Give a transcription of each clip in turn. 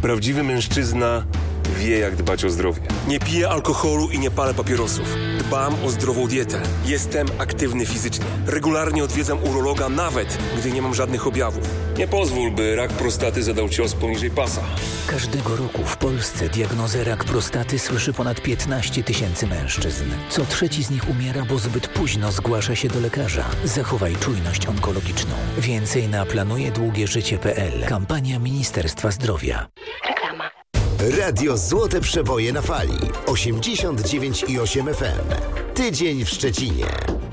Prawdziwy mężczyzna wie, jak dbać o zdrowie. Nie piję alkoholu i nie palę papierosów. Dbam o zdrową dietę. Jestem aktywny fizycznie. Regularnie odwiedzam urologa, nawet gdy nie mam żadnych objawów. Nie pozwól, by rak prostaty zadał cios poniżej pasa. Każdego roku w Polsce diagnozę rak prostaty słyszy ponad 15 000 mężczyzn. Co trzeci z nich umiera, bo zbyt późno zgłasza się do lekarza. Zachowaj czujność onkologiczną. Więcej na planujedługieżycie.pl. Kampania Ministerstwa Zdrowia. Reklama. Radio Złote Przeboje na fali 89,8 FM. Tydzień w Szczecinie.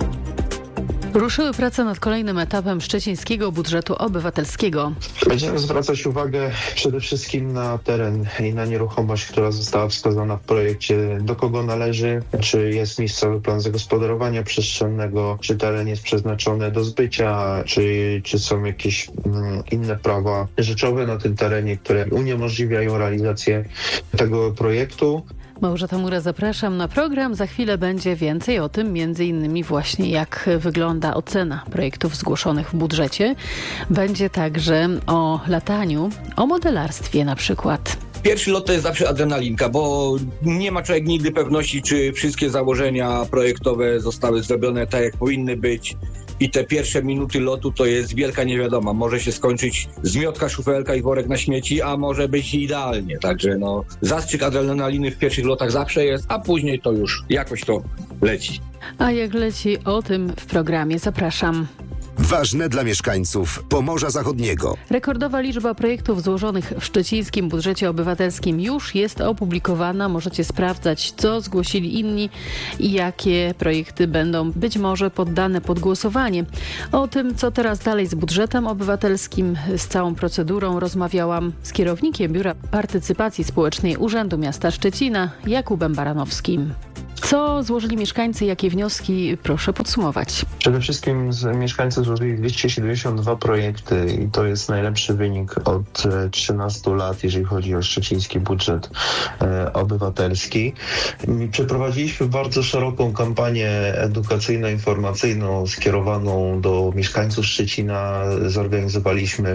Ruszyły prace nad kolejnym etapem szczecińskiego budżetu obywatelskiego. Będziemy zwracać uwagę przede wszystkim na teren i na nieruchomość, która została wskazana w projekcie, do kogo należy, czy jest miejscowy plan zagospodarowania przestrzennego, czy teren jest przeznaczony do zbycia, czy są jakieś inne prawa rzeczowe na tym terenie, które uniemożliwiają realizację tego projektu. Małgorzata Mura, zapraszam na program. Za chwilę będzie więcej o tym, między innymi właśnie jak wygląda ocena projektów zgłoszonych w budżecie. Będzie także o lataniu, o modelarstwie na przykład. Pierwszy lot to jest zawsze adrenalinka, bo nie ma człowiek nigdy pewności, czy wszystkie założenia projektowe zostały zrobione tak, jak powinny być. I te pierwsze minuty lotu to jest wielka niewiadoma. Może się skończyć zmiotka, szufelka i worek na śmieci, a może być idealnie. Także zastrzyk adrenaliny w pierwszych lotach zawsze jest, a później to już jakoś to leci. A jak leci, o tym w programie. Zapraszam. Ważne dla mieszkańców Pomorza Zachodniego. Rekordowa liczba projektów złożonych w szczecińskim budżecie obywatelskim już jest opublikowana. Możecie sprawdzać, co zgłosili inni i jakie projekty będą być może poddane pod głosowanie. O tym, co teraz dalej z budżetem obywatelskim, z całą procedurą rozmawiałam z kierownikiem Biura Partycypacji Społecznej Urzędu Miasta Szczecina, Jakubem Baranowskim. Co złożyli mieszkańcy, jakie wnioski? Proszę podsumować. Przede wszystkim mieszkańcy złożyli 272 projekty i to jest najlepszy wynik od 13 lat, jeżeli chodzi o szczeciński budżet obywatelski. Przeprowadziliśmy bardzo szeroką kampanię edukacyjno-informacyjną skierowaną do mieszkańców Szczecina. Zorganizowaliśmy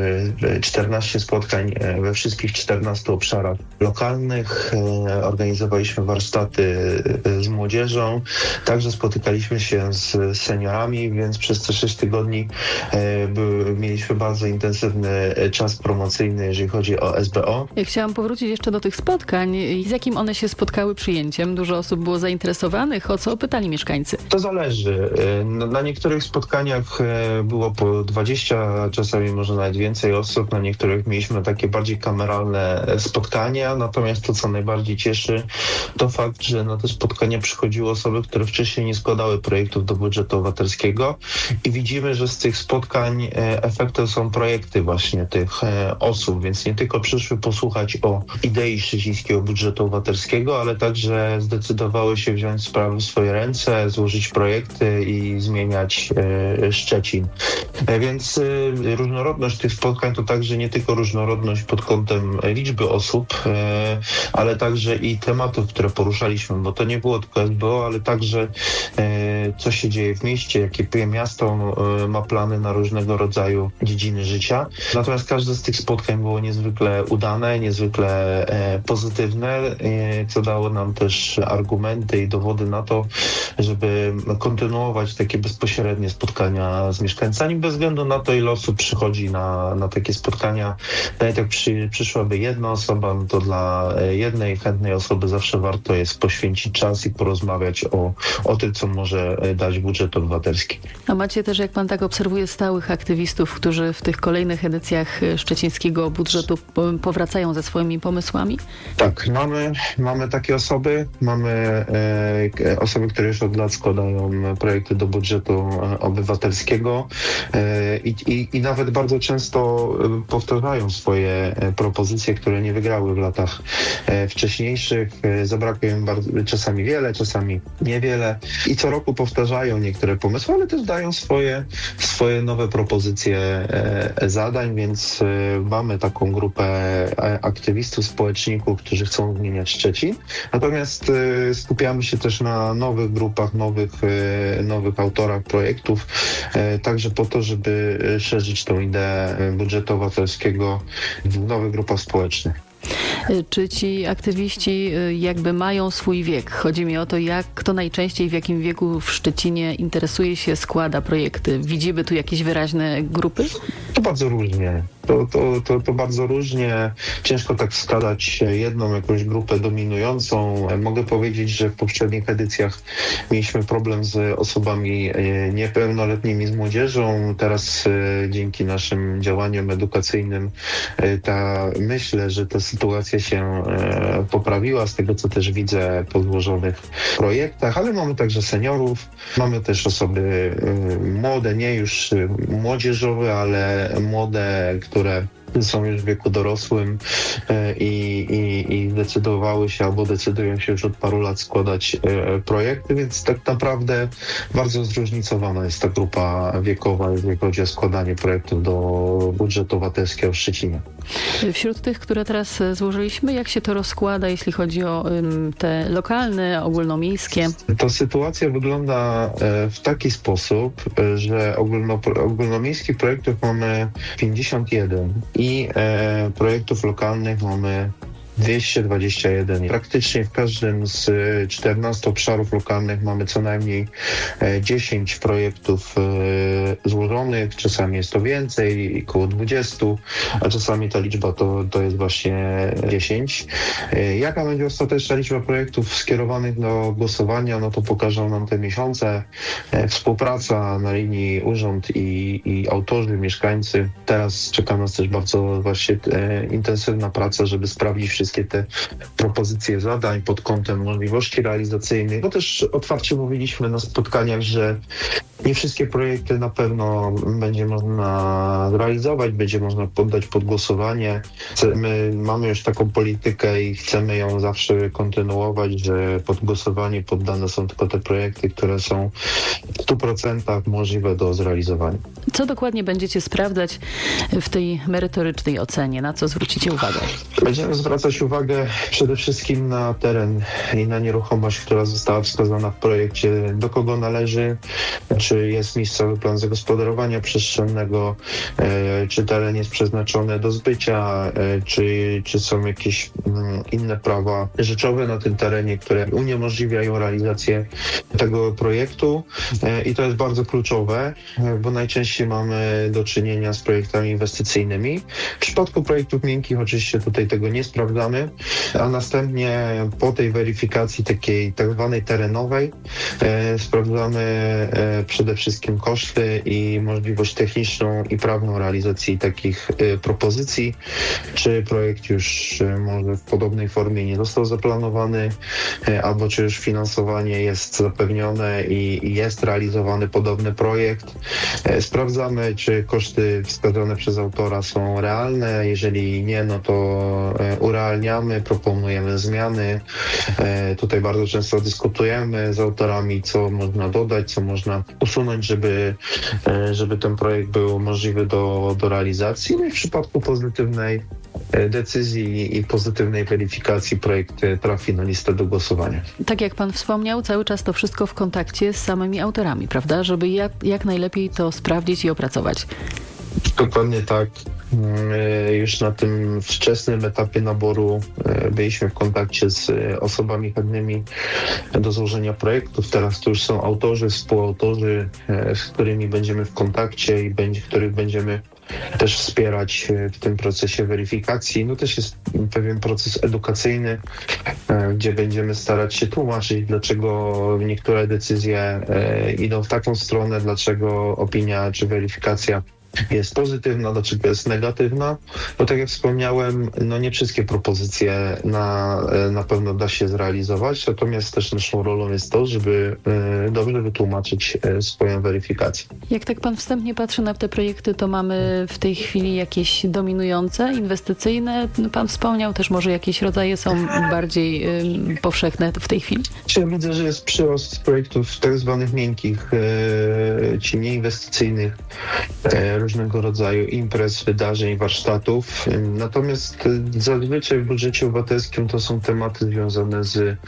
14 spotkań we wszystkich 14 obszarach lokalnych. Organizowaliśmy warsztaty z młodzieżą, także spotykaliśmy się z seniorami, więc przez te 6 tygodni mieliśmy bardzo intensywny czas promocyjny, jeżeli chodzi o SBO. Ja chciałam powrócić jeszcze do tych spotkań. Z jakim one się spotkały przyjęciem? Dużo osób było zainteresowanych. O co pytali mieszkańcy? To zależy. Na niektórych spotkaniach było po 20, czasami może nawet więcej osób. Na niektórych mieliśmy takie bardziej kameralne spotkania. Natomiast to, co najbardziej cieszy, to fakt, że na te spotkania przychodziły osoby, które wcześniej nie składały projektów do budżetu obywatelskiego i widzimy, że z tych spotkań efektem są projekty właśnie tych osób, więc nie tylko przyszły posłuchać o idei szczecińskiego budżetu obywatelskiego, ale także zdecydowały się wziąć sprawy w swoje ręce, złożyć projekty i zmieniać Szczecin. Więc różnorodność tych spotkań to także nie tylko różnorodność pod kątem liczby osób, ale także i tematów, które poruszaliśmy, bo to nie było tylko SBO, ale także co się dzieje w mieście, jakie miasto ma plany na różnego rodzaju dziedziny życia. Natomiast każde z tych spotkań było niezwykle udane, niezwykle pozytywne, co dało nam też argumenty i dowody na to, żeby kontynuować takie bezpośrednie spotkania z mieszkańcami, bez względu na to, ile osób przychodzi na takie spotkania. Nawet jak przyszłaby jedna osoba, no to dla jednej chętnej osoby zawsze warto jest poświęcić czas i porozmawiać o tym, co może dać budżet obywatelski. A macie też, jak pan tak obserwuje, stałych aktywistów, którzy w tych kolejnych edycjach szczecińskiego budżetu powracają ze swoimi pomysłami? Tak, mamy takie osoby. Mamy osoby, które już od lat składają projekty do budżetu obywatelskiego i nawet bardzo często powtarzają swoje propozycje, które nie wygrały w latach wcześniejszych. Zabrakło im czasami wiele, czasami niewiele i co roku powtarzają niektóre pomysły, ale też dają swoje nowe propozycje zadań, więc mamy taką grupę aktywistów, społeczników, którzy chcą zmieniać Szczecin. Natomiast skupiamy się też na nowych grupach, nowych autorach projektów, także po to, żeby szerzyć tą ideę budżetu obywatelskiego w nowych grupach społecznych. Czy ci aktywiści jakby mają swój wiek? Chodzi mi o to, kto najczęściej w jakim wieku w Szczecinie interesuje się, składa projekty. Widzimy tu jakieś wyraźne grupy? To bardzo różnie. To bardzo różnie. Ciężko tak wskazać jedną jakąś grupę dominującą. Mogę powiedzieć, że w poprzednich edycjach mieliśmy problem z osobami niepełnoletnimi, z młodzieżą. Teraz dzięki naszym działaniom edukacyjnym myślę, że ta sytuacja się poprawiła z tego, co też widzę po złożonych projektach, ale mamy także seniorów, mamy też osoby młode, nie już młodzieżowe, ale młode, które są już w wieku dorosłym i decydowały się albo decydują się już od paru lat składać projekty, więc tak naprawdę bardzo zróżnicowana jest ta grupa wiekowa, jeżeli chodzi o składanie projektów do budżetu obywatelskiego w Szczecinie. Wśród tych, które teraz złożyliśmy, jak się to rozkłada, jeśli chodzi o te lokalne, ogólnomiejskie? To sytuacja wygląda w taki sposób, że ogólnomiejskich projektów mamy 51 i projektów lokalnych mamy 221. Praktycznie w każdym z 14 obszarów lokalnych mamy co najmniej 10 projektów złożonych. Czasami jest to więcej, około 20, a czasami ta liczba to jest właśnie 10. Jaka będzie ostateczna liczba projektów skierowanych do głosowania, no to pokażą nam te miesiące. Współpraca na linii urząd i autorzy, mieszkańcy. Teraz czeka nas też bardzo właśnie intensywna praca, żeby sprawdzić wszystkie te propozycje zadań pod kątem możliwości realizacyjnych. No też otwarcie mówiliśmy na spotkaniach, że nie wszystkie projekty na pewno będzie można zrealizować, będzie można poddać pod głosowanie. My mamy już taką politykę i chcemy ją zawsze kontynuować, że pod głosowanie poddane są tylko te projekty, które są w 100% możliwe do zrealizowania. Co dokładnie będziecie sprawdzać w tej merytorycznej ocenie? Na co zwrócicie uwagę? Będziemy zwracać uwagę przede wszystkim na teren i na nieruchomość, która została wskazana w projekcie, do kogo należy, czy jest miejscowy plan zagospodarowania przestrzennego, czy teren jest przeznaczony do zbycia, czy są jakieś inne prawa rzeczowe na tym terenie, które uniemożliwiają realizację tego projektu. I to jest bardzo kluczowe, bo najczęściej mamy do czynienia z projektami inwestycyjnymi. W przypadku projektów miękkich oczywiście tutaj tego nie sprawdzamy, a następnie po tej weryfikacji takiej tak zwanej terenowej sprawdzamy przede wszystkim koszty i możliwość techniczną i prawną realizacji takich propozycji, czy projekt już może w podobnej formie nie został zaplanowany, albo czy już finansowanie jest zapewnione i jest realizowany podobny projekt. Sprawdzamy, czy koszty wskazane przez autora są realne. Jeżeli nie, no to urealniamy, proponujemy zmiany. Tutaj bardzo często dyskutujemy z autorami, co można dodać, co można usunąć, żeby ten projekt był możliwy do realizacji. No i w przypadku pozytywnej decyzji i pozytywnej weryfikacji projekt trafi na listę do głosowania. Tak jak pan wspomniał, cały czas to wszystko w kontakcie z samymi autorami, prawda? Żeby jak najlepiej to sprawdzić i opracować. Dokładnie tak. Już na tym wczesnym etapie naboru byliśmy w kontakcie z osobami chętnymi do złożenia projektów. Teraz to już są autorzy, współautorzy, z którymi będziemy w kontakcie i których będziemy też wspierać w tym procesie weryfikacji. No też jest pewien proces edukacyjny, gdzie będziemy starać się tłumaczyć, dlaczego niektóre decyzje idą w taką stronę, dlaczego opinia czy weryfikacja jest pozytywna, dlaczego jest negatywna, bo tak jak wspomniałem, no nie wszystkie propozycje na pewno da się zrealizować, natomiast też naszą rolą jest to, żeby dobrze wytłumaczyć swoją weryfikację. Jak tak pan wstępnie patrzy na te projekty, to mamy w tej chwili jakieś dominujące, inwestycyjne? Pan wspomniał też, może jakieś rodzaje są bardziej powszechne w tej chwili? Ja widzę, że jest przyrost projektów tak zwanych miękkich, czy nieinwestycyjnych, różnego rodzaju imprez, wydarzeń, warsztatów. Natomiast zazwyczaj w budżecie obywatelskim to są tematy związane z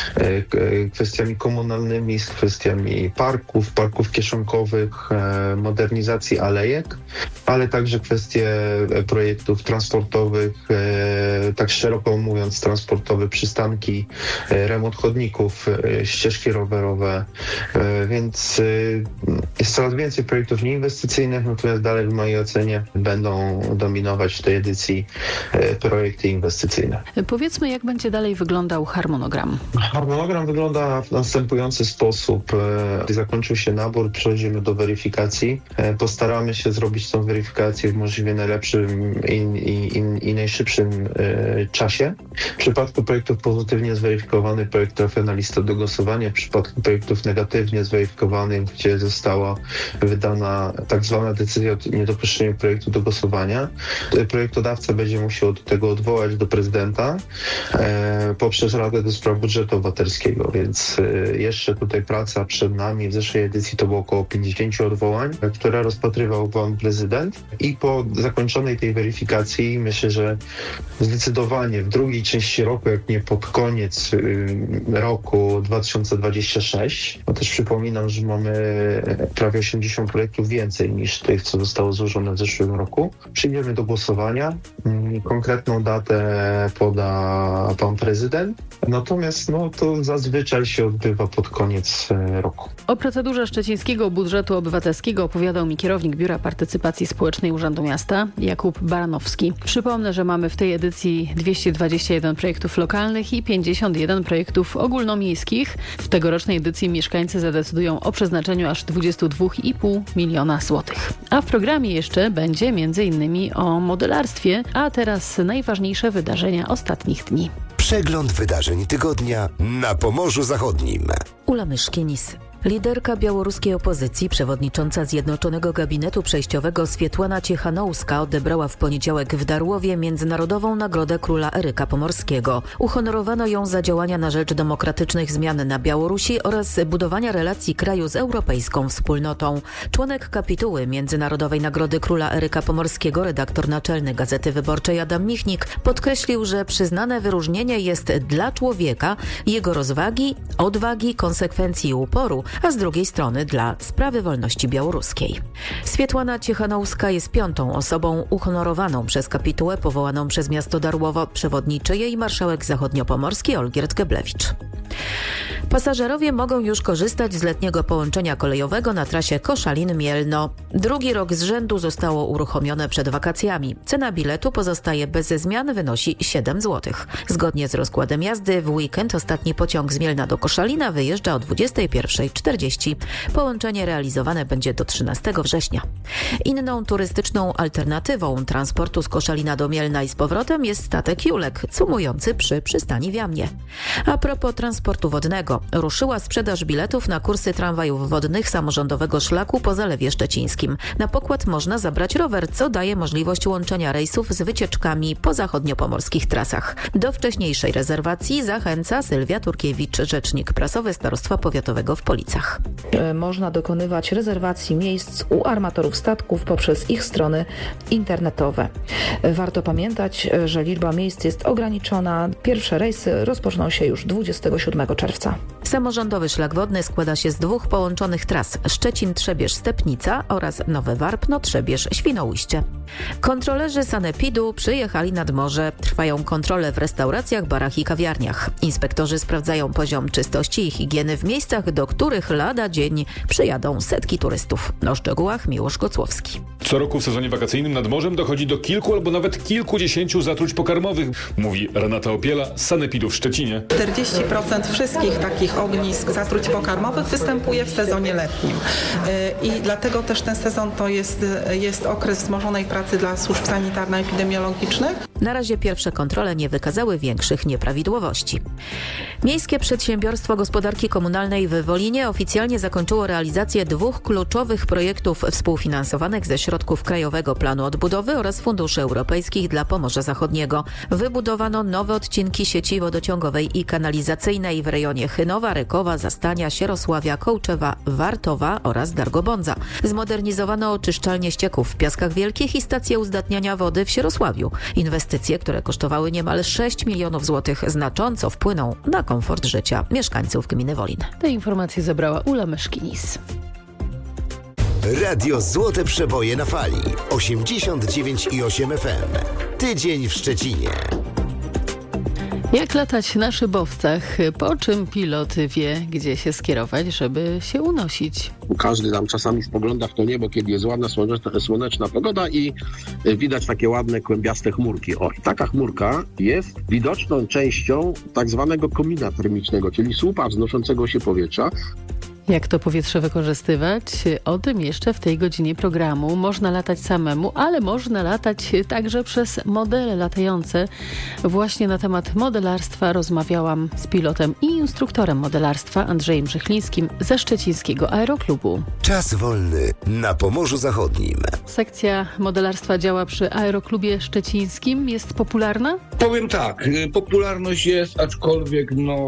kwestiami komunalnymi, z kwestiami parków kieszonkowych, modernizacji alejek, ale także kwestie projektów transportowych, tak szeroko mówiąc transportowe, przystanki, remont chodników, ścieżki rowerowe, więc jest coraz więcej projektów nieinwestycyjnych, natomiast dalej w mojej ocenie będą dominować w tej edycji projekty inwestycyjne. Powiedzmy, jak będzie dalej wyglądał harmonogram? Harmonogram wygląda w następujący sposób. Gdy zakończył się nabór, przechodzimy do weryfikacji. Postaramy się zrobić tą weryfikację w możliwie najlepszym i najszybszym czasie. W przypadku projektów pozytywnie zweryfikowanych, projekt trafia na listę do głosowania. W przypadku projektów negatywnie zweryfikowanych, gdzie została wydana tak zwana decyzja o niedopuszczeniu projektu do głosowania, projektodawca będzie musiał do tego odwołać do prezydenta poprzez Radę do Spraw Budżetu Obywatelskiego, więc jeszcze tutaj praca przed nami. W zeszłej edycji to było około 50 odwołań, które rozpatrywał pan prezydent i po zakończonej tej weryfikacji myślę, że zdecydowanie w drugiej części roku, jak nie pod koniec roku 2026, bo też przypominam, że mamy prawie 80 projektów więcej niż tych, co zostało złożone w zeszłym roku. Przyjdziemy do głosowania. Konkretną datę poda pan prezydent. Natomiast to zazwyczaj się odbywa pod koniec roku. O procedurze szczecińskiego budżetu obywatelskiego opowiadał mi kierownik Biura Partycypacji Społecznej Urzędu Miasta Jakub Baranowski. Przypomnę, że mamy w tej edycji 221 projektów lokalnych i 51 projektów ogólnomiejskich. W tegorocznej edycji mieszkańcy zadecydują o przeznaczeniu aż 22,5 miliona złotych. A w programie jeszcze będzie m.in. o modelarstwie, a teraz najważniejsze wydarzenia ostatnich dni. Przegląd wydarzeń tygodnia na Pomorzu Zachodnim. Ula Myszkienis. Liderka białoruskiej opozycji, przewodnicząca Zjednoczonego Gabinetu Przejściowego Swietłana Cichanouska odebrała w poniedziałek w Darłowie Międzynarodową Nagrodę Króla Eryka Pomorskiego. Uhonorowano ją za działania na rzecz demokratycznych zmian na Białorusi oraz budowania relacji kraju z europejską wspólnotą. Członek kapituły Międzynarodowej Nagrody Króla Eryka Pomorskiego, redaktor naczelny Gazety Wyborczej Adam Michnik podkreślił, że przyznane wyróżnienie jest dla człowieka, jego rozwagi, odwagi, konsekwencji i uporu, a z drugiej strony dla sprawy wolności białoruskiej. Swietłana Cichanouska jest 5. osobą uhonorowaną przez kapitułę powołaną przez miasto Darłowo. Przewodniczy jej marszałek zachodniopomorski Olgierd Geblewicz. Pasażerowie mogą już korzystać z letniego połączenia kolejowego na trasie Koszalin-Mielno. Drugi rok z rzędu zostało uruchomione przed wakacjami. Cena biletu pozostaje bez zmian, wynosi 7 zł. Zgodnie z rozkładem jazdy w weekend ostatni pociąg z Mielna do Koszalina wyjeżdża o 21:40. Połączenie realizowane będzie do 13 września. Inną turystyczną alternatywą transportu z Koszalina do Mielna i z powrotem jest statek Julek, cumujący przy przystani w Jamnie. A propos transportu wodnego, ruszyła sprzedaż biletów na kursy tramwajów wodnych samorządowego szlaku po Zalewie Szczecińskim. Na pokład można zabrać rower, co daje możliwość łączenia rejsów z wycieczkami po zachodniopomorskich trasach. Do wcześniejszej rezerwacji zachęca Sylwia Turkiewicz, rzecznik prasowy Starostwa Powiatowego w Policach. Można dokonywać rezerwacji miejsc u armatorów statków poprzez ich strony internetowe. Warto pamiętać, że liczba miejsc jest ograniczona. Pierwsze rejsy rozpoczną się już 27 czerwca. Samorządowy szlak wodny składa się z 2 połączonych tras: Szczecin-Trzebież-Stepnica oraz Nowe Warpno-Trzebież-Świnoujście. Kontrolerzy sanepidu przyjechali nad morze. Trwają kontrole w restauracjach, barach i kawiarniach. Inspektorzy sprawdzają poziom czystości i higieny w miejscach, do których lada dzień przyjadą setki turystów. O szczegółach Miłosz Gocłowski. Co roku w sezonie wakacyjnym nad morzem dochodzi do kilku albo nawet kilkudziesięciu zatruć pokarmowych, mówi Renata Opiela z sanepidu w Szczecinie. 40% wszystkich takich ognisk zatruć pokarmowych występuje w sezonie letnim. I dlatego też ten sezon to jest okres wzmożonej pracy dla służb sanitarno-epidemiologicznych. Na razie pierwsze kontrole nie wykazały większych nieprawidłowości. Miejskie Przedsiębiorstwo Gospodarki Komunalnej w Wolinie Radomie oficjalnie zakończyło realizację 2 kluczowych projektów współfinansowanych ze środków Krajowego Planu Odbudowy oraz Funduszy Europejskich dla Pomorza Zachodniego. Wybudowano nowe odcinki sieci wodociągowej i kanalizacyjnej w rejonie Chynowa, Rykowa, Zastania, Sierosławia, Kołczewa, Wartowa oraz Dargobądza. Zmodernizowano oczyszczalnie ścieków w Piaskach Wielkich i stację uzdatniania wody w Sierosławiu. Inwestycje, które kosztowały niemal 6 milionów złotych, znacząco wpłyną na komfort życia mieszkańców gminy Wolin. Te informacje zebrała Ula Myszkinis. Radio Złote Przeboje na fali. 89,8 FM. Tydzień w Szczecinie. Jak latać na szybowcach, po czym pilot wie, gdzie się skierować, żeby się unosić. Każdy tam czasami spogląda w to niebo, kiedy jest ładna, słoneczna pogoda i widać takie ładne, kłębiaste chmurki. O, i taka chmurka jest widoczną częścią tak zwanego komina termicznego, czyli słupa wznoszącego się powietrza. Jak to powietrze wykorzystywać? O tym jeszcze w tej godzinie programu. Można latać samemu, ale można latać także przez modele latające. Właśnie na temat modelarstwa rozmawiałam z pilotem i instruktorem modelarstwa Andrzejem Brzechlińskim ze szczecińskiego aeroklubu. Czas wolny na Pomorzu Zachodnim. Sekcja modelarstwa działa przy aeroklubie szczecińskim. Jest popularna? Powiem tak, popularność jest, aczkolwiek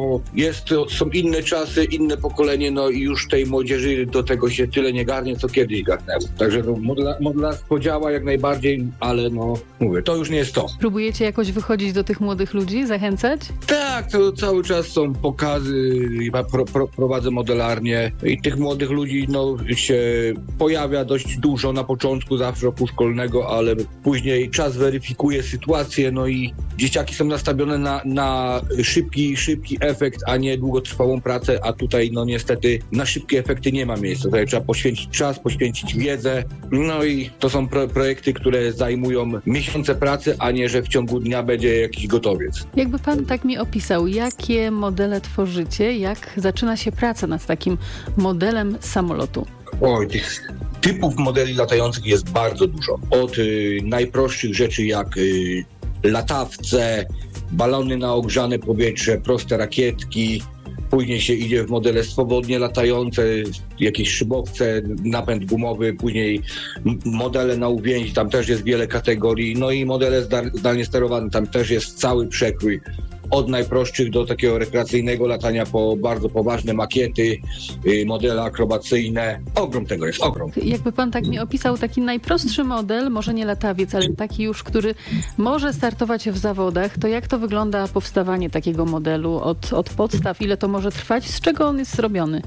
są inne czasy, inne pokolenie, i już tej młodzieży do tego się tyle nie garnie, co kiedyś garnęło. Także modelarstwo działa jak najbardziej, ale mówię, to już nie jest to. Próbujecie jakoś wychodzić do tych młodych ludzi, zachęcać? Tak, to cały czas są pokazy, prowadzę modelarnię i tych młodych ludzi się pojawia dość dużo na początku zawsze roku szkolnego, ale później czas weryfikuje sytuację, i dzieciaki są nastawione na szybki efekt, a nie długotrwałą pracę, a tutaj niestety na szybkie efekty nie ma miejsca. Tutaj trzeba poświęcić czas, poświęcić wiedzę, i to są projekty, które zajmują miesiące pracy, a nie, że w ciągu dnia będzie jakiś gotowiec. Jakby pan tak mi opisał, jakie modele tworzycie, jak zaczyna się praca nad takim modelem samolotu? Oj, tych typów modeli latających jest bardzo dużo. Od najprostszych rzeczy jak latawce, balony na ogrzane powietrze, proste rakietki. Później się idzie w modele swobodnie latające, jakieś szybowce, napęd gumowy, później modele na uwięzi, tam też jest wiele kategorii, i modele zdalnie sterowane, tam też jest cały przekrój. Od najprostszych do takiego rekreacyjnego latania po bardzo poważne makiety, modele akrobacyjne. Ogrom tego jest, ogrom. Jakby pan tak mi opisał taki najprostszy model, może nie latawiec, ale taki już, który może startować w zawodach, to jak to wygląda powstawanie takiego modelu od podstaw? Ile to może trwać? Z czego on jest zrobiony?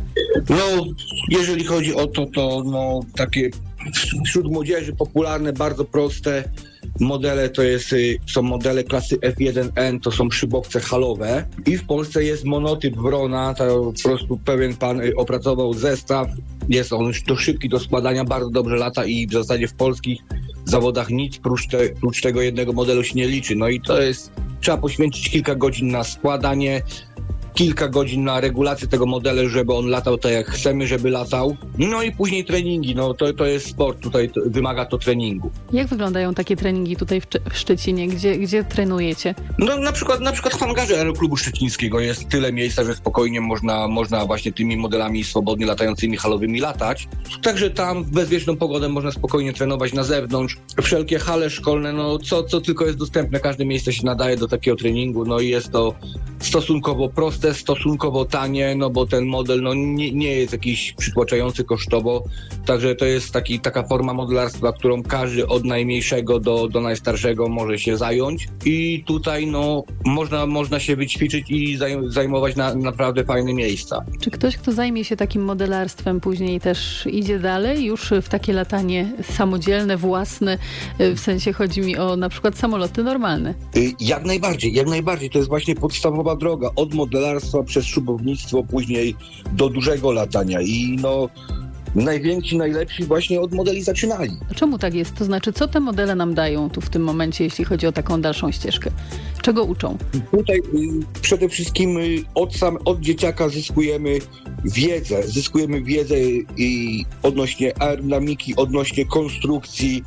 Jeżeli chodzi o to takie wśród młodzieży popularne, bardzo proste modele są modele klasy F1N, to są szybowce halowe i w Polsce jest monotyp Wrona, to po prostu pewien pan opracował zestaw, jest on już szybki do składania, bardzo dobrze lata i w zasadzie w polskich zawodach nic prócz tego jednego modelu się nie liczy, i trzeba poświęcić kilka godzin na składanie, kilka godzin na regulację tego modelu, żeby on latał tak jak chcemy, żeby latał. I później treningi, to jest sport, tutaj wymaga to treningu. Jak wyglądają takie treningi tutaj w Szczecinie? Gdzie trenujecie? Na przykład w hangarze Aeroklubu Szczecińskiego jest tyle miejsca, że spokojnie można właśnie tymi modelami swobodnie latającymi halowymi latać. Także tam w bezwieczną pogodę można spokojnie trenować na zewnątrz. Wszelkie hale szkolne, co tylko jest dostępne, każde miejsce się nadaje do takiego treningu, i jest to stosunkowo proste, stosunkowo tanie, bo ten model nie jest jakiś przytłaczający kosztowo, także to jest taka forma modelarstwa, którą każdy od najmniejszego do najstarszego może się zająć i tutaj można się wyćwiczyć i zajmować naprawdę fajne miejsca. Czy ktoś, kto zajmie się takim modelarstwem później też idzie dalej już w takie latanie samodzielne, własne, w sensie chodzi mi o na przykład samoloty normalne? Jak najbardziej, to jest właśnie podstawowa droga, od modelarstwa przez szybownictwo, później do dużego latania i najwięksi, najlepsi właśnie od modeli zaczynali. A czemu tak jest? To znaczy, co te modele nam dają tu w tym momencie, jeśli chodzi o taką dalszą ścieżkę? Czego uczą? Tutaj przede wszystkim od dzieciaka zyskujemy wiedzę i odnośnie aerodynamiki, odnośnie konstrukcji,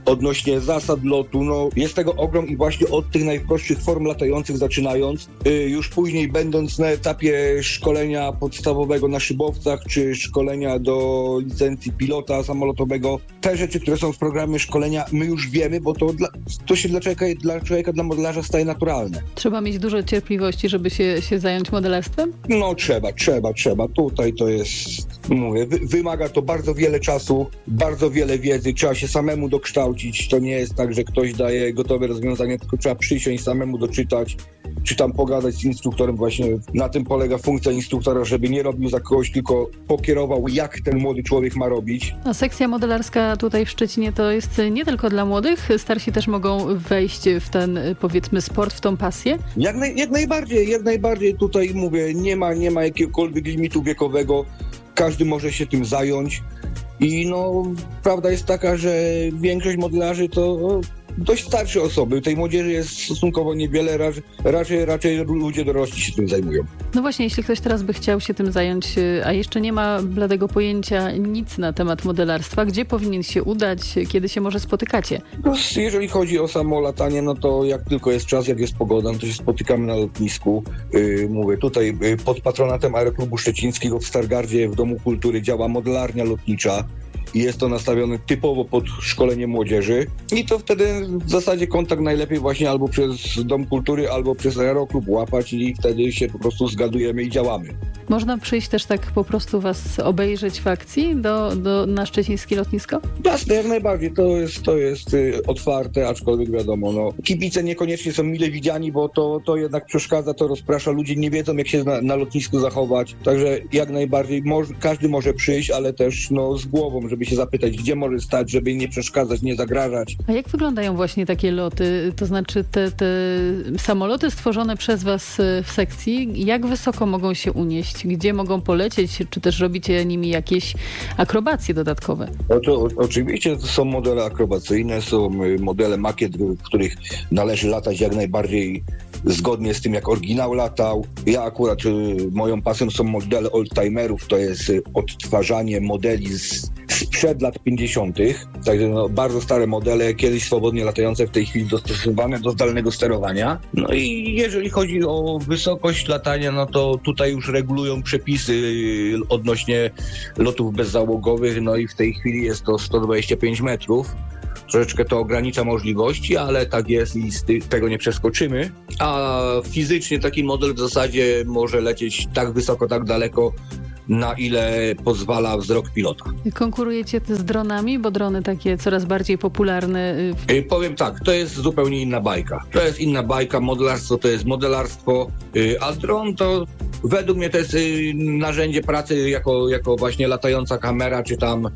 odnośnie zasad lotu. No, jest tego ogrom i właśnie od tych najprostszych form latających zaczynając, już później będąc na etapie szkolenia podstawowego na szybowcach, czy szkolenia do licencji pilota samolotowego, te rzeczy, które są w programie szkolenia, my już wiemy, bo to się dla człowieka, dla modelarza staje naturalne. Trzeba mieć dużo cierpliwości, żeby się zająć modelarstwem? No trzeba. Tutaj to jest, mówię, wymaga to bardzo wiele czasu, bardzo wiele wiedzy, trzeba się samemu dokształcić. To nie jest tak, że ktoś daje gotowe rozwiązanie, tylko trzeba przysiąść, samemu doczytać, czy tam pogadać z instruktorem. Właśnie na tym polega funkcja instruktora, żeby nie robił za kogoś, tylko pokierował, jak ten młody człowiek ma robić. A sekcja modelarska tutaj w Szczecinie to jest nie tylko dla młodych? Starsi też mogą wejść w ten, powiedzmy, sport, w tą pasję? Jak najbardziej tutaj mówię, nie ma jakiegokolwiek limitu wiekowego, każdy może się tym zająć i no prawda jest taka, że większość modelarzy to dość starsze osoby, tej młodzieży jest stosunkowo niewiele, raczej ludzie dorośli się tym zajmują. No właśnie, jeśli ktoś teraz by chciał się tym zająć, a jeszcze nie ma bladego pojęcia nic na temat modelarstwa, gdzie powinien się udać, kiedy się może spotykacie? No, jeżeli chodzi o samo latanie, no to jak tylko jest czas, jak jest pogoda, no to się spotykamy na lotnisku. Mówię, tutaj pod patronatem Aeroklubu Szczecińskiego w Stargardzie w Domu Kultury działa modelarnia lotnicza. I jest to nastawione typowo pod szkolenie młodzieży i to wtedy w zasadzie kontakt najlepiej właśnie albo przez Dom Kultury, albo przez Aeroklub łapać i wtedy się po prostu zgadujemy i działamy. Można przyjść też tak po prostu was obejrzeć w akcji na szczecińskie lotnisko? Jasne, jak najbardziej. To jest otwarte, aczkolwiek wiadomo, no, kibice niekoniecznie są mile widziani, bo to jednak przeszkadza, to rozprasza. Ludzie nie wiedzą, jak się na lotnisku zachować. Także jak najbardziej każdy może przyjść, ale też no, z głową, żeby się zapytać, gdzie może stać, żeby nie przeszkadzać, nie zagrażać. A jak wyglądają właśnie takie loty? To znaczy te samoloty stworzone przez was w sekcji, jak wysoko mogą się unieść? Gdzie mogą polecieć? Czy też robicie nimi jakieś akrobacje dodatkowe? Oczywiście to są modele akrobacyjne, są modele makiet, w których należy latać jak najbardziej zgodnie z tym, jak oryginał latał. Ja akurat moją pasją są modele oldtimerów, to jest odtwarzanie modeli sprzed lat 50. Także no, bardzo stare modele, kiedyś swobodnie latające, w tej chwili dostosowane do zdalnego sterowania. No i jeżeli chodzi o wysokość latania, no to tutaj już regulują przepisy odnośnie lotów bezzałogowych, no i w tej chwili jest to 125 metrów. Troszeczkę to ogranicza możliwości, ale tak jest i z tego nie przeskoczymy. A fizycznie taki model w zasadzie może lecieć tak wysoko, tak daleko, na ile pozwala wzrok pilota. Konkurujecie z dronami, bo drony takie coraz bardziej popularne. Powiem tak, to jest zupełnie inna bajka. To jest inna bajka, modelarstwo to jest modelarstwo, a dron to według mnie to jest narzędzie pracy jako właśnie latająca kamera, czy tam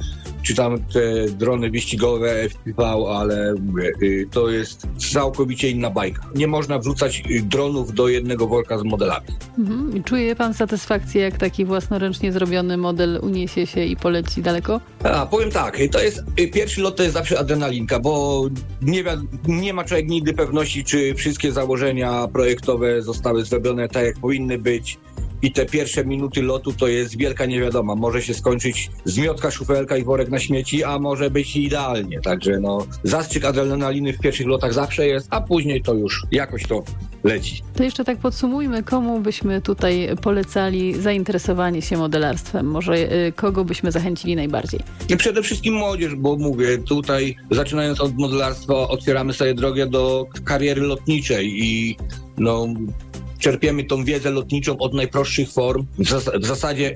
te drony wyścigowe FPV, ale to jest całkowicie inna bajka. Nie można wrzucać dronów do jednego worka z modelami. Czuje pan satysfakcję, jak taki własnoręcznie zrobiony model uniesie się i poleci daleko? Powiem tak, to jest pierwszy lot, to jest zawsze adrenalinka, bo nie ma człowiek nigdy pewności, czy wszystkie założenia projektowe zostały zrobione tak, jak powinny być. I te pierwsze minuty lotu to jest wielka niewiadoma. Może się skończyć zmiotka, szufelka i worek na śmieci, a może być idealnie. Także no, zastrzyk adrenaliny w pierwszych lotach zawsze jest, a później to już jakoś to leci. To jeszcze tak podsumujmy, komu byśmy tutaj polecali zainteresowanie się modelarstwem? Może kogo byśmy zachęcili najbardziej? Przede wszystkim młodzież, bo mówię, tutaj zaczynając od modelarstwa otwieramy sobie drogę do kariery lotniczej i no... czerpiemy tą wiedzę lotniczą od najprostszych form. W zasadzie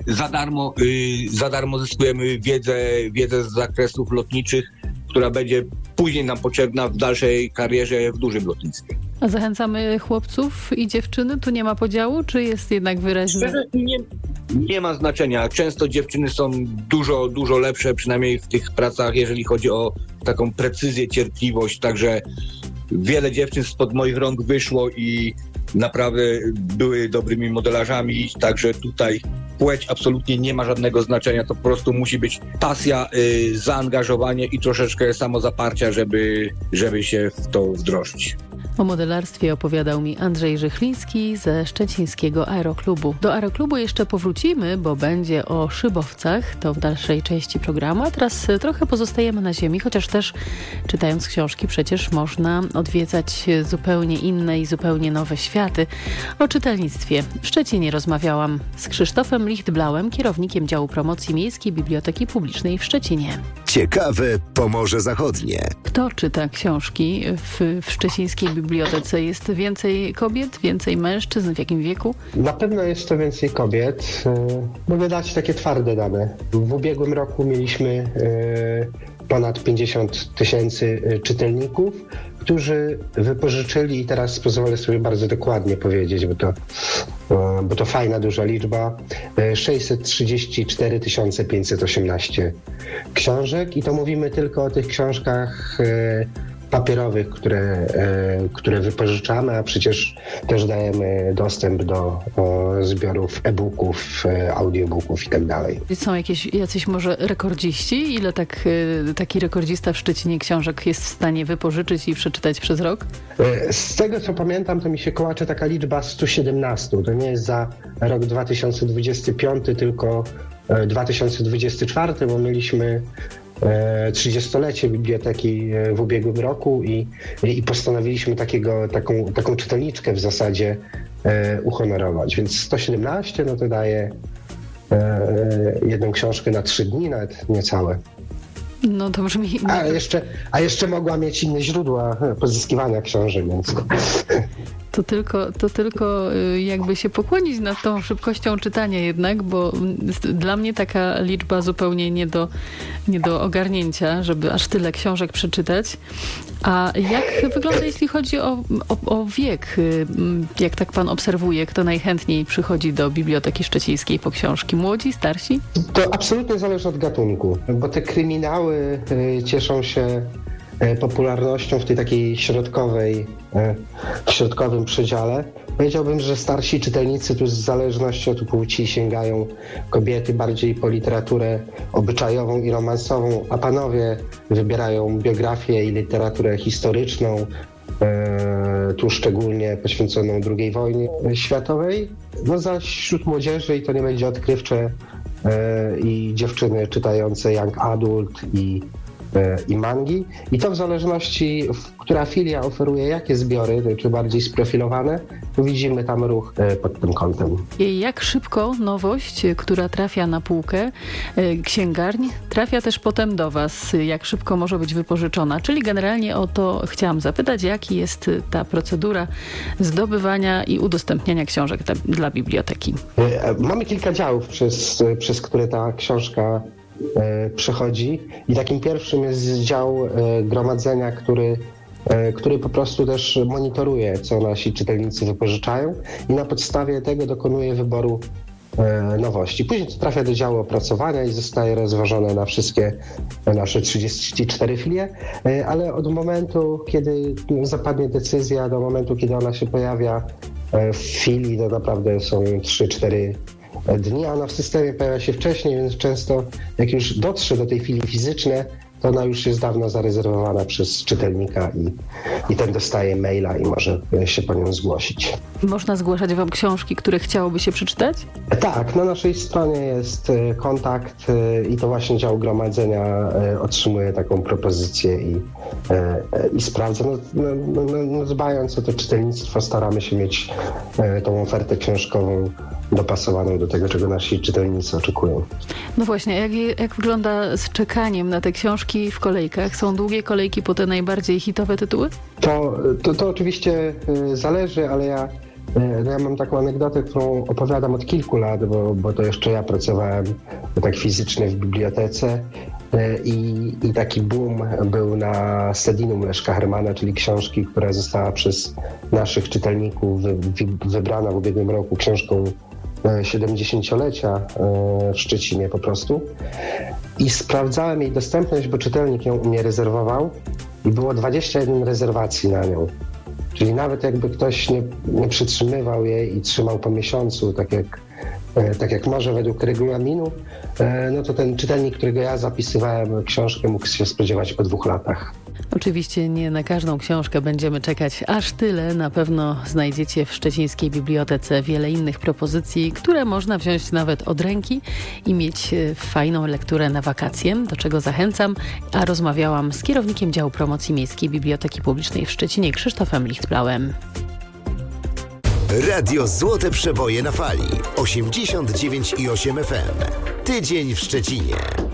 za darmo zyskujemy wiedzę z zakresów lotniczych, która będzie później nam potrzebna w dalszej karierze w dużym lotnictwie. A zachęcamy chłopców i dziewczyny? Tu nie ma podziału, czy jest jednak wyraźnie? Nie ma znaczenia. Często dziewczyny są dużo lepsze, przynajmniej w tych pracach, jeżeli chodzi o taką precyzję, cierpliwość. Także wiele dziewczyn spod moich rąk wyszło i naprawdę były dobrymi modelarzami, także tutaj płeć absolutnie nie ma żadnego znaczenia, to po prostu musi być pasja, zaangażowanie i troszeczkę samozaparcia, żeby się w to wdrożyć. O modelarstwie opowiadał mi Andrzej Żychliński ze szczecińskiego Aeroklubu. Do Aeroklubu jeszcze powrócimy, bo będzie o szybowcach, to w dalszej części programu, a teraz trochę pozostajemy na ziemi, chociaż też czytając książki przecież można odwiedzać zupełnie inne i zupełnie nowe światy. O czytelnictwie w Szczecinie rozmawiałam z Krzysztofem Lichtblauem, kierownikiem działu promocji Miejskiej Biblioteki Publicznej w Szczecinie. Ciekawe Pomorze Zachodnie. Kto czyta książki w szczecińskiej bibliotece? Jest więcej kobiet, więcej mężczyzn? W jakim wieku? Na pewno jest to więcej kobiet. Mogę dać takie twarde dane. W ubiegłym roku mieliśmy ponad 50 000 czytelników, którzy wypożyczyli, i teraz pozwolę sobie bardzo dokładnie powiedzieć, bo to fajna, duża liczba, 634 518 książek i to mówimy tylko o tych książkach papierowych, które wypożyczamy, a przecież też dajemy dostęp do zbiorów e-booków, audiobooków i tak dalej. Są jacyś może rekordziści? Ile taki rekordzista w Szczecinie książek jest w stanie wypożyczyć i przeczytać przez rok? Z tego co pamiętam, to mi się kołacze taka liczba 117. To nie jest za rok 2025, tylko 2024, bo mieliśmy 30-lecie biblioteki w ubiegłym roku i postanowiliśmy taką czytelniczkę w zasadzie uhonorować. Więc 117 no to daje jedną książkę na 3 dni, nawet niecałe. No to brzmi... A jeszcze mogła mieć inne źródła pozyskiwania książek, więc... To tylko jakby się pokłonić nad tą szybkością czytania jednak, bo dla mnie taka liczba zupełnie nie do ogarnięcia, żeby aż tyle książek przeczytać. A jak wygląda, jeśli chodzi o wiek? Jak tak pan obserwuje, kto najchętniej przychodzi do Biblioteki Szczecińskiej po książki? Młodzi, starsi? To absolutnie zależy od gatunku, bo te kryminały cieszą się popularnością w tej takiej środkowym przedziale. Powiedziałbym, że starsi czytelnicy tu w zależności od płci sięgają kobiety bardziej po literaturę obyczajową i romansową, a panowie wybierają biografię i literaturę historyczną, tu szczególnie poświęconą II wojnie światowej. No zaś wśród młodzieży, i to nie będzie odkrywcze, i dziewczyny czytające young adult i mangi. I to w zależności, która filia oferuje jakie zbiory, czy bardziej sprofilowane, to widzimy tam ruch pod tym kątem. I jak szybko nowość, która trafia na półkę księgarni, trafia też potem do was? Jak szybko może być wypożyczona? Czyli generalnie o to chciałam zapytać, jaki jest ta procedura zdobywania i udostępniania książek dla biblioteki? Mamy kilka działów, przez które ta książka przechodzi i takim pierwszym jest dział gromadzenia, który po prostu też monitoruje, co nasi czytelnicy wypożyczają i na podstawie tego dokonuje wyboru nowości. Później to trafia do działu opracowania i zostaje rozważone na wszystkie nasze 34 filie, ale od momentu, kiedy zapadnie decyzja, do momentu, kiedy ona się pojawia w filii, to naprawdę są 3-4 dni, a ona w systemie pojawia się wcześniej, więc często jak już dotrze do tej chwili fizycznej, to ona już jest dawno zarezerwowana przez czytelnika i ten dostaje maila i może się po nią zgłosić. Można zgłaszać wam książki, które chciałoby się przeczytać? Tak, na naszej stronie jest kontakt i to właśnie dział gromadzenia otrzymuje taką propozycję i sprawdza. No, dbając o to czytelnictwo, staramy się mieć tą ofertę książkową dopasowaną do tego, czego nasi czytelnicy oczekują. No właśnie, jak wygląda z czekaniem na te książki w kolejkach? Są długie kolejki po te najbardziej hitowe tytuły? To oczywiście zależy, ale ja mam taką anegdotę, którą opowiadam od kilku lat, bo to jeszcze ja pracowałem tak fizycznie w bibliotece i taki boom był na Sedinum Leszka Hermana, czyli książki, która została przez naszych czytelników wybrana w ubiegłym roku książką 70-lecia w Szczecinie po prostu. I sprawdzałem jej dostępność, bo czytelnik ją u mnie rezerwował i było 21 rezerwacji na nią. Czyli nawet jakby ktoś nie przytrzymywał jej i trzymał po miesiącu, tak jak może według regulaminu, no to ten czytelnik, którego ja zapisywałem książkę, mógł się spodziewać po 2 latach. Oczywiście nie na każdą książkę będziemy czekać aż tyle. Na pewno znajdziecie w szczecińskiej bibliotece wiele innych propozycji, które można wziąć nawet od ręki i mieć fajną lekturę na wakacje, do czego zachęcam. A rozmawiałam z kierownikiem działu promocji Miejskiej Biblioteki Publicznej w Szczecinie, Krzysztofem Lichtblauem. Radio Złote Przeboje na fali 89,8 FM. Tydzień w Szczecinie.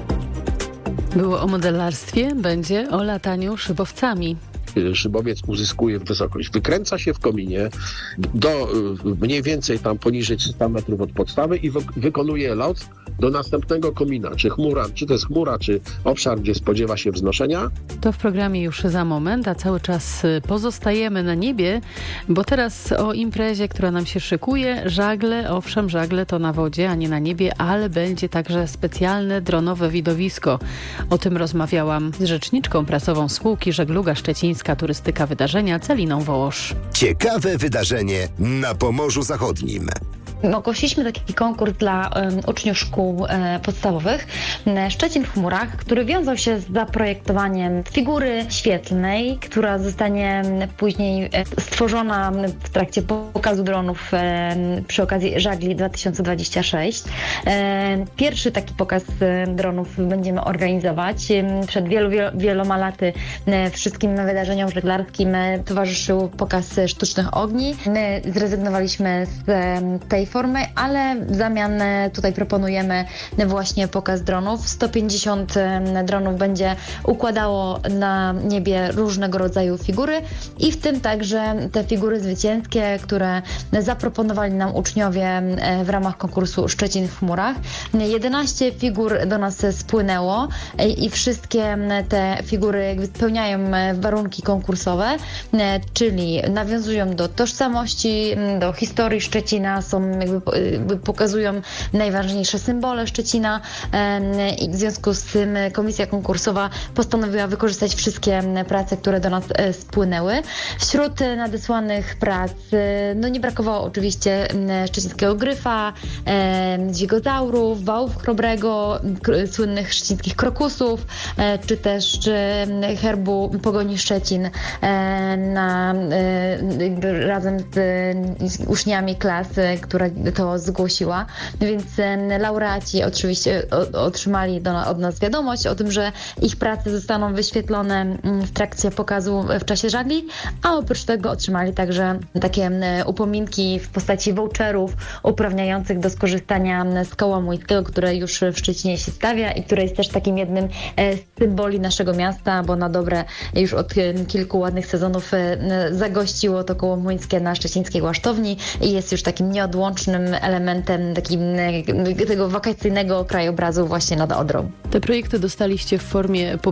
Było o modelarstwie, będzie o lataniu szybowcami. Szybowiec uzyskuje wysokość, wykręca się w kominie do mniej więcej tam poniżej 300 metrów od podstawy i wykonuje lot do następnego komina, czy to jest chmura, czy obszar, gdzie spodziewa się wznoszenia. To w programie już za moment, a cały czas pozostajemy na niebie, bo teraz o imprezie, która nam się szykuje. Żagle, owszem, żagle to na wodzie, a nie na niebie, ale będzie także specjalne dronowe widowisko. O tym rozmawiałam z rzeczniczką prasową spółki Żegluga Szczecińska Turystyka Wydarzenia, Celiną Wołosz. Ciekawe wydarzenie na Pomorzu Zachodnim. Ogłosiliśmy taki konkurs dla uczniów szkół podstawowych Szczecin w chmurach, który wiązał się z zaprojektowaniem figury świetlnej, która zostanie później stworzona w trakcie pokazu dronów przy okazji Żagli 2026. Pierwszy taki pokaz dronów będziemy organizować. Przed wieloma laty wszystkim wydarzeniom żeglarskim towarzyszył pokaz sztucznych ogni. My zrezygnowaliśmy z tej formy, ale w zamian tutaj proponujemy właśnie pokaz dronów. 150 dronów będzie układało na niebie różnego rodzaju figury i w tym także te figury zwycięskie, które zaproponowali nam uczniowie w ramach konkursu Szczecin w chmurach. 11 figur do nas spłynęło i wszystkie te figury jakby spełniają warunki konkursowe, czyli nawiązują do tożsamości, do historii Szczecina, są jakby pokazują najważniejsze symbole Szczecina i w związku z tym komisja konkursowa postanowiła wykorzystać wszystkie prace, które do nas spłynęły. Wśród nadesłanych prac nie brakowało oczywiście szczecińskiego gryfa, dźwigozaurów, wałów chrobrego, słynnych szczecińskich krokusów, czy też herbu Pogoni Szczecin razem z uczniami klasy, która to zgłosiła, więc laureaci oczywiście otrzymali od nas wiadomość o tym, że ich prace zostaną wyświetlone w trakcie pokazu w czasie żagli, a oprócz tego otrzymali także takie upominki w postaci voucherów uprawniających do skorzystania z koła młyńskiego, które już w Szczecinie się stawia i które jest też takim jednym z symboli naszego miasta, bo na dobre już od kilku ładnych sezonów zagościło to koło młyńskie na szczecińskiej Łasztowni i jest już takim nieodłącznym elementem tego wakacyjnego krajobrazu właśnie nad Odrą. Te projekty dostaliście w formie